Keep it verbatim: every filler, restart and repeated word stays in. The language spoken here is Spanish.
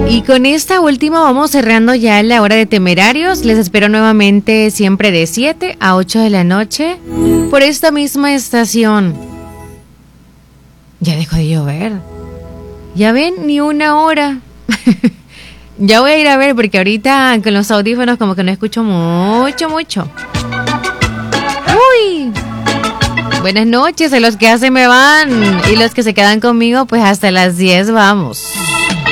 Y con esta última vamos cerrando ya la hora de Temerarios. Les espero nuevamente siempre de siete a ocho de la noche por esta misma estación. Ya dejó de llover. Ya ven, ni una hora. Ya voy a ir a ver porque ahorita con los audífonos como que no escucho mucho, mucho. Uy. Buenas noches a los que ya se me van y los que se quedan conmigo, pues hasta las diez vamos.